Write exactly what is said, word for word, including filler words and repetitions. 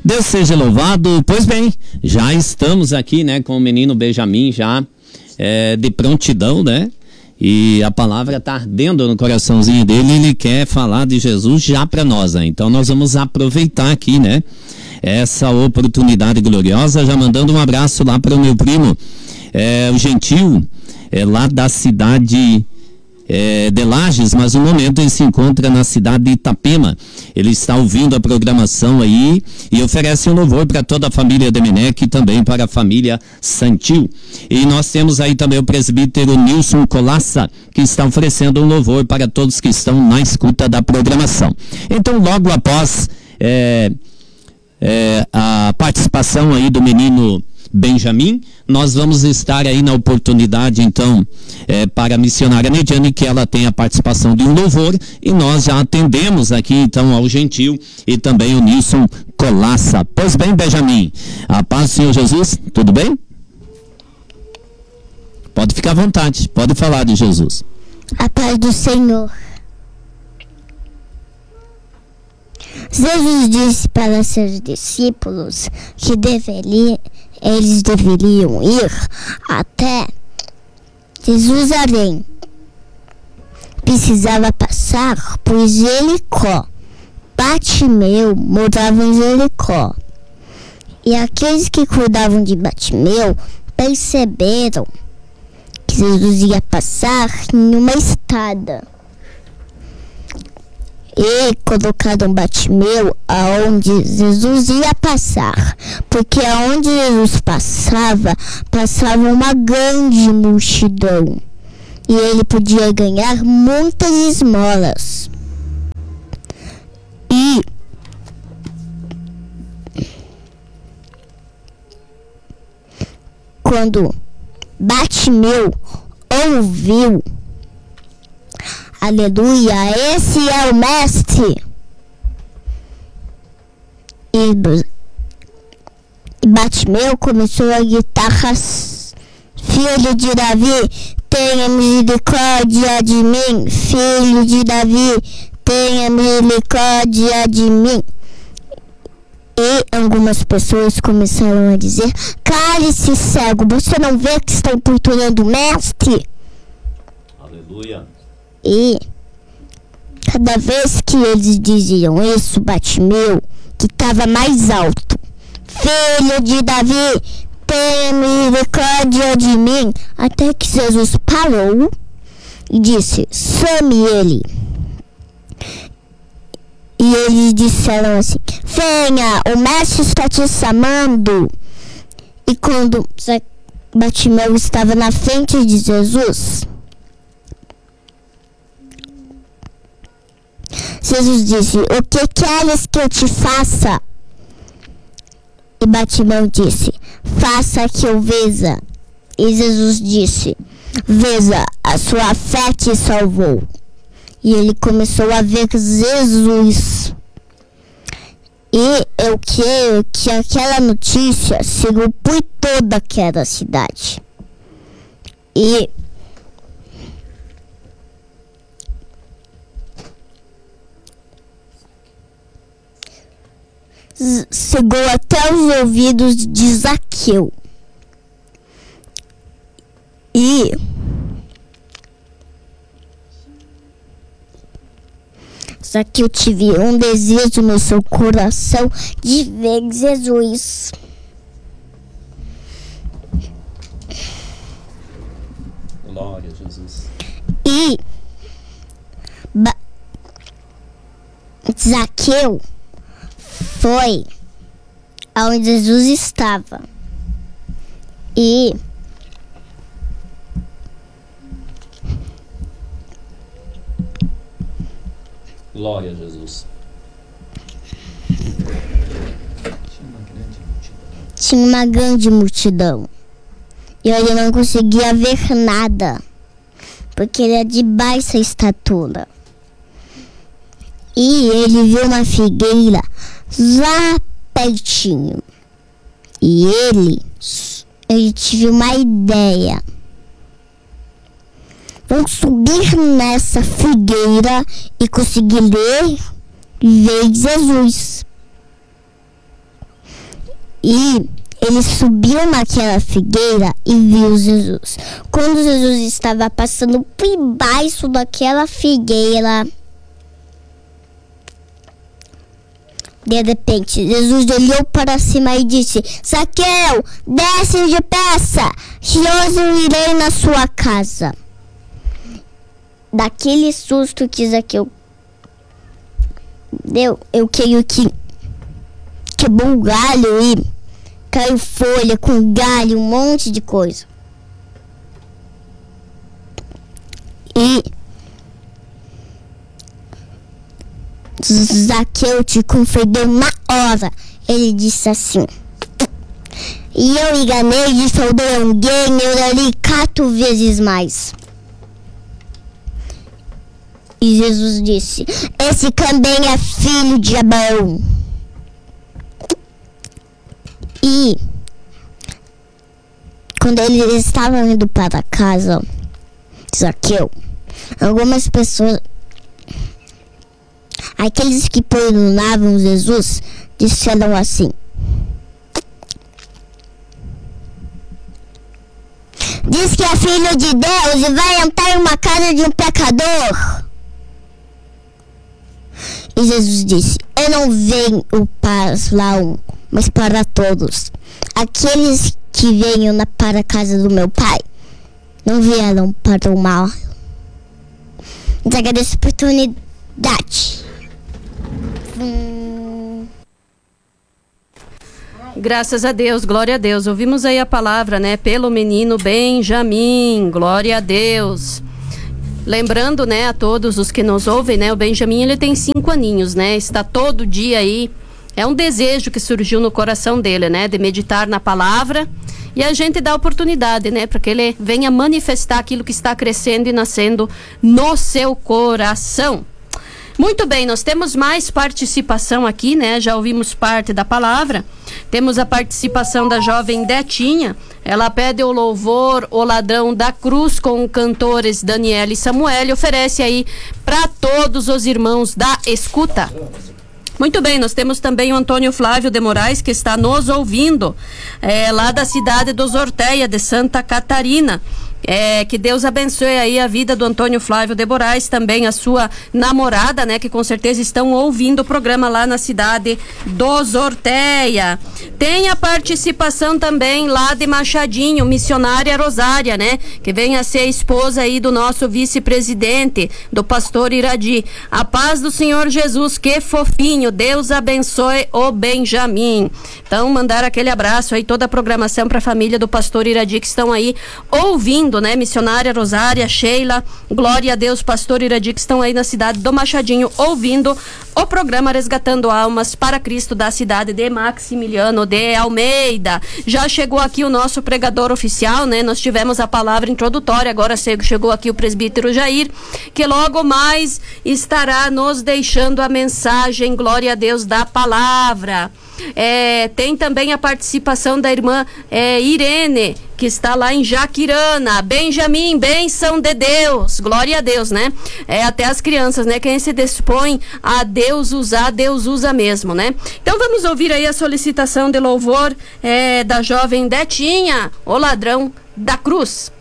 Deus seja louvado. Pois bem, já estamos aqui, né, com o menino Benjamin já é, de prontidão, né? E a palavra está ardendo no coraçãozinho dele, ele quer falar de Jesus já para nós, né? Então nós vamos aproveitar aqui, né, essa oportunidade gloriosa, já mandando um abraço lá para o meu primo, é, o Gentil, é, lá da cidade é, de Lages, mas no momento ele se encontra na cidade de Itapema. Ele está ouvindo a programação aí e oferece um louvor para toda a família Demenec e também para a família Santil. E nós temos aí também o presbítero Nilson Colassa, que está oferecendo um louvor para todos que estão na escuta da programação. Então, logo após é, é, a participação aí do menino Benjamin, nós vamos estar aí na oportunidade, então, é, para a missionária Mediane, que ela tem a participação de um louvor, e nós já atendemos aqui, então, ao Gentil e também o Nilson Colassa. Pois bem, Benjamin, a paz do Senhor Jesus, tudo bem? Pode ficar à vontade, pode falar de Jesus. A paz do Senhor. Jesus disse para seus discípulos que deveria, eles deveriam ir até Jerusalém. Precisava passar por Jericó. Batimeu morava em Jericó. E aqueles que cuidavam de Batimeu perceberam que Jesus ia passar em uma estrada. E colocaram Batimeu aonde Jesus ia passar, porque aonde Jesus passava, passava uma grande multidão, e ele podia ganhar muitas esmolas. E quando Batimeu ouviu, aleluia, esse é o mestre, e Batimeu começou a gritar: filho de Davi, tenha misericórdia de mim, filho de Davi, tenha misericórdia de mim. E algumas pessoas começaram a dizer: cale-se, cego, você não vê que está importunando o mestre? Aleluia. E cada vez que eles diziam isso, Batimeu, que estava mais alto: filho de Davi, tenha misericórdia de mim, até que Jesus parou e disse: chame ele. E eles disseram assim: venha, o mestre está te chamando. E quando Batimeu estava na frente de Jesus, Jesus disse: o que queres que eu te faça? E Batimeu disse: faça que eu veja. E Jesus disse: veja, a sua fé te salvou. E ele começou a ver Jesus. E eu quero que aquela notícia seguiu por toda aquela cidade. E chegou até os ouvidos de Zaqueu. E Zaqueu tive um desejo no seu coração de ver Jesus. Glória a Jesus. E ba- Zaqueu foi aonde Jesus estava. E glória a Jesus. Tinha uma grande multidão. E ele não conseguia ver nada, porque ele é de baixa estatura. E ele viu uma figueira lá pertinho. E ele, ele teve uma ideia. Vamos subir nessa figueira e conseguir ler e ver Jesus. E ele subiu naquela figueira e viu Jesus. Quando Jesus estava passando por embaixo daquela figueira, de repente, Jesus olhou para cima e disse: Zaqueu, desce depressa, que hoje eu irei na sua casa. Daquele susto que Zaqueu deu, eu creio que quebrou o galho e caiu folha com galho, um monte de coisa. E Zaqueu te conferiu na hora. Ele disse assim: e eu enganei, defraudei alguém, eu darei quatro vezes mais. E Jesus disse: esse também é filho de Abraão. E quando eles estavam indo para casa de Zaqueu, algumas pessoas, aqueles que perdoavam Jesus, disseram assim: diz que é filho de Deus e vai entrar em uma casa de um pecador. E Jesus disse: eu não venho para lá um, mas para todos. Aqueles que venham na, para a casa do meu Pai não vieram para o mal. Então, agradeço a oportunidade. Hum. Graças a Deus, glória a Deus. Ouvimos aí a palavra, né? Pelo menino Benjamim, glória a Deus. Lembrando, né, a todos os que nos ouvem, né? O Benjamim, ele tem cinco aninhos, né? Está todo dia aí. É um desejo que surgiu no coração dele, né? De meditar na palavra. E a gente dá oportunidade, né? Para que ele venha manifestar aquilo que está crescendo e nascendo no seu coração. Muito bem, nós temos mais participação aqui, né? Já ouvimos parte da palavra. Temos a participação da jovem Detinha. Ela pede o louvor, o ladrão da cruz, com cantores Daniela e Samuel, e oferece aí para todos os irmãos da escuta. Muito bem, nós temos também o Antônio Flávio de Moraes, que está nos ouvindo, é, lá da cidade dos Orteia, de Santa Catarina. É, que Deus abençoe aí a vida do Antônio Flávio de Moraes, também a sua namorada, né, que com certeza estão ouvindo o programa lá na cidade dos Orteia. Tem a participação também lá de Machadinho, missionária Rosária, né, que vem a ser esposa aí do nosso vice-presidente, do pastor Iradi. A paz do Senhor Jesus, que fofinho, Deus abençoe o Benjamim. Então, mandar aquele abraço aí, toda a programação para a família do pastor Iradi, que estão aí ouvindo, né? Missionária Rosária, Sheila, glória a Deus, pastor Iradi, que estão aí na cidade do Machadinho, ouvindo o programa Resgatando Almas para Cristo da cidade de Maximiliano de Almeida. Já chegou aqui o nosso pregador oficial, né? Nós tivemos a palavra introdutória, agora chegou aqui o presbítero Jair, que logo mais estará nos deixando a mensagem, glória a Deus, da palavra. É, tem também a participação da irmã é, Irene, que está lá em Jaquirana. Benjamim, bênção de Deus, glória a Deus, né? É, até as crianças, né? Quem se dispõe a Deus usar, Deus usa mesmo, né? Então vamos ouvir aí a solicitação de louvor é, da jovem Detinha, o ladrão da cruz.